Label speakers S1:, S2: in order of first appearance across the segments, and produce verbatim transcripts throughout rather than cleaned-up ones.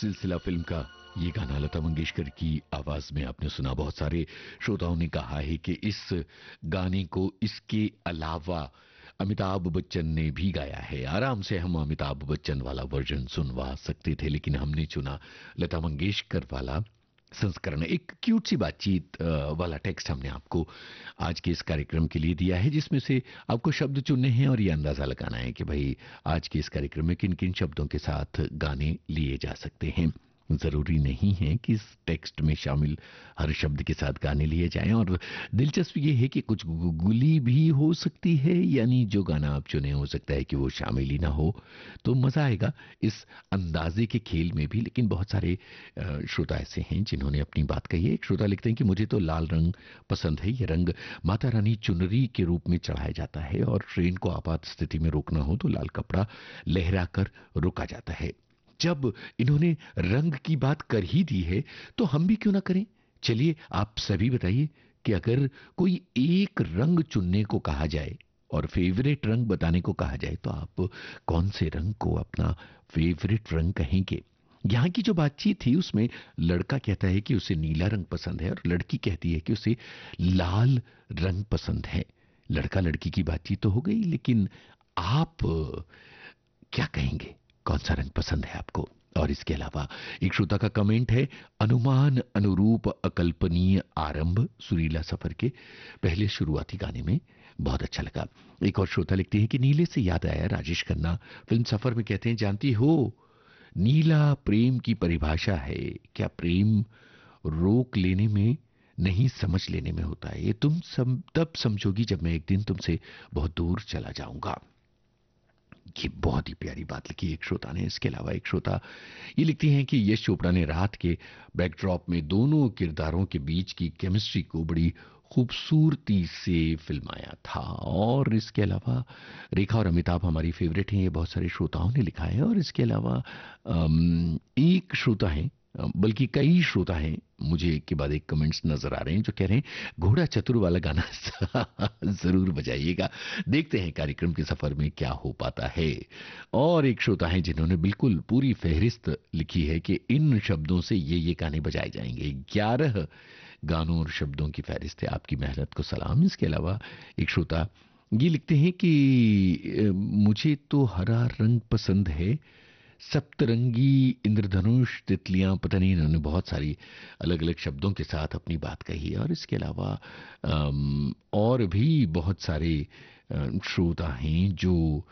S1: सिलसिला फिल्म का ये गाना लता मंगेशकर की आवाज में आपने सुना। बहुत सारे श्रोताओं ने कहा है कि इस गाने को इसके अलावा अमिताभ बच्चन ने भी गाया है। आराम से हम अमिताभ बच्चन वाला वर्जन सुनवा सकते थे, लेकिन हमने चुना लता मंगेशकर वाला संस्करण। एक क्यूट सी बातचीत वाला टेक्स्ट हमने आपको आज के इस कार्यक्रम के लिए दिया है, जिसमें से आपको शब्द चुनने हैं और ये अंदाजा लगाना है कि भाई आज के इस कार्यक्रम में किन किन शब्दों के साथ गाने लिए जा सकते हैं। जरूरी नहीं है कि इस टेक्स्ट में शामिल हर शब्द के साथ गाने लिए जाएं, और दिलचस्प ये है कि कुछ गुगली भी हो सकती है, यानी जो गाना आप चुने हो सकता है कि वो शामिल ही ना हो, तो मजा आएगा इस अंदाजे के खेल में भी। लेकिन बहुत सारे श्रोता ऐसे हैं जिन्होंने अपनी बात कही है। एक श्रोता लिखते हैं कि मुझे तो लाल रंग पसंद है। ये रंग माता रानी चुनरी के रूप में चढ़ाया जाता है, और ट्रेन को आपात स्थिति में रोकना हो तो लाल कपड़ा लहरा कर रोका जाता है। जब इन्होंने रंग की बात कर ही दी है तो हम भी क्यों ना करें। चलिए आप सभी बताइए कि अगर कोई एक रंग चुनने को कहा जाए और फेवरेट रंग बताने को कहा जाए, तो आप कौन से रंग को अपना फेवरेट रंग कहेंगे। यहां की जो बातचीत थी उसमें लड़का कहता है कि उसे नीला रंग पसंद है और लड़की कहती है कि उसे लाल रंग पसंद है। लड़का लड़की की बातचीत तो हो गई, लेकिन आप क्या कहेंगे, कौन सा रंग पसंद है आपको। और इसके अलावा एक श्रोता का कमेंट है, अनुमान अनुरूप अकल्पनीय आरंभ सुरीला सफर के पहले शुरुआती गाने में बहुत अच्छा लगा। एक और श्रोता लिखते हैं कि नीले से याद आया, राजेश खन्ना फिल्म सफर में कहते हैं, जानती हो नीला प्रेम की परिभाषा है, क्या प्रेम रोक लेने में नहीं समझ लेने में होता है। ये तुम सम, तब समझोगी जब मैं एक दिन तुमसे बहुत दूर चला जाऊंगा। ये बहुत ही प्यारी बात लिखी एक श्रोता ने। इसके अलावा एक श्रोता ये लिखती हैं कि यश चोपड़ा ने रात के बैकड्रॉप में दोनों किरदारों के बीच की केमिस्ट्री को बड़ी खूबसूरती से फिल्माया था। और इसके अलावा रेखा और अमिताभ हमारी फेवरेट हैं, ये बहुत सारे श्रोताओं ने लिखा है। और इसके अलावा एक श्रोता है, बल्कि कई श्रोता हैं, मुझे एक के बाद एक कमेंट्स नजर आ रहे हैं जो कह रहे हैं घोड़ा चतुर वाला गाना जरूर बजाइएगा। देखते हैं कार्यक्रम के सफर में क्या हो पाता है। और एक श्रोता है जिन्होंने बिल्कुल पूरी फहरिस्त लिखी है कि इन शब्दों से ये ये गाने बजाए जाएंगे। ग्यारह गानों और शब्दों की फहरिस्त है, आपकी मेहनत को सलाम। इसके अलावा एक श्रोता ये लिखते हैं कि मुझे तो हरा रंग पसंद है, सप्तरंगी इंद्रधनुष तितलियां, पता नहीं, इन्होंने बहुत सारी अलग अलग शब्दों के साथ अपनी बात कही है। और इसके अलावा और भी बहुत सारे श्रोता हैं जो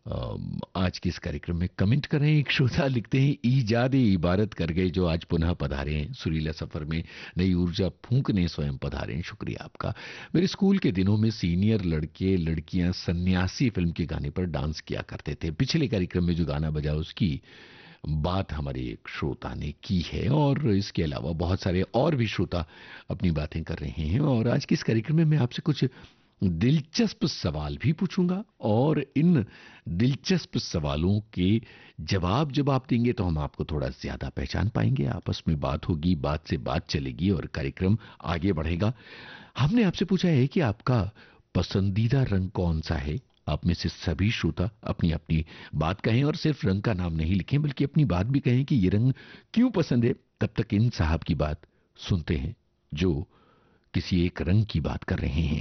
S1: आज के इस कार्यक्रम में कमेंट कर रहे हैं। एक श्रोता लिखते हैं, ईजाद इबारत कर गए जो आज पुनः पधारे हैं, सुरीला सफर में नई ऊर्जा फूंकने स्वयं पधारे हैं। शुक्रिया आपका। मेरे स्कूल के दिनों में सीनियर लड़के लड़कियां सन्यासी फिल्म के गाने पर डांस किया करते थे। पिछले कार्यक्रम में जो गाना बजा उसकी बात हमारे एक श्रोता ने की है। और इसके अलावा बहुत सारे और भी श्रोता अपनी बातें कर रहे हैं। और आज के इस कार्यक्रम में मैं आपसे कुछ दिलचस्प सवाल भी पूछूंगा, और इन दिलचस्प सवालों के जवाब जब आप देंगे तो हम आपको थोड़ा ज्यादा पहचान पाएंगे। आपस में बात होगी, बात से बात चलेगी और कार्यक्रम आगे बढ़ेगा। हमने आपसे पूछा है कि आपका पसंदीदा रंग कौन सा है। आप में से सभी श्रोता अपनी अपनी बात कहें, और सिर्फ रंग का नाम नहीं लिखें बल्कि अपनी बात भी कहें कि ये रंग क्यों पसंद है। तब तक इन साहब की बात सुनते हैं जो किसी एक रंग की बात कर रहे हैं।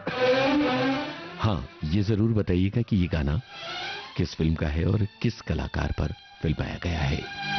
S1: हाँ, ये जरूर बताइएगा कि ये गाना किस फिल्म का है और किस कलाकार पर फिल्माया गया है।